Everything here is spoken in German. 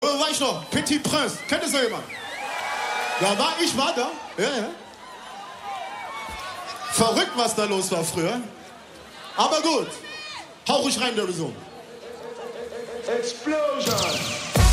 wo war ich noch? Petit Prince. Kennt das noch jemand? Ja, ich war da. Ja. Verrückt, was da los war früher. Aber gut. Hau ruhig rein, der Sohn. Explosion!